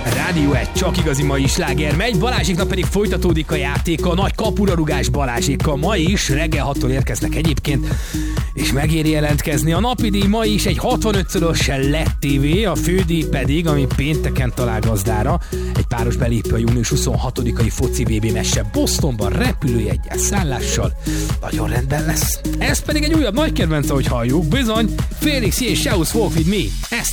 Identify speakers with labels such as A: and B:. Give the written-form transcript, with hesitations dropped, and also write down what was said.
A: Rádió 1, csak igazi mai sláger megy, Balázsiknak pedig folytatódik a játék a nagy kapurarugás Balázsékkal. Ma is reggel 6-tól érkeznek egyébként, és megéri jelentkezni. A napidíj ma is egy 65-szörös LED TV, a fődíj pedig, ami pénteken talál gazdára, egy páros belépő a június 26-ai foci VB meccsre Bostonban repülőjeggyel, szállással. Nagyon rendben lesz. Ez pedig egy újabb nagy kedvenc, ahogy halljuk, bizony, Felix és Sheus Walk With Me. Ezt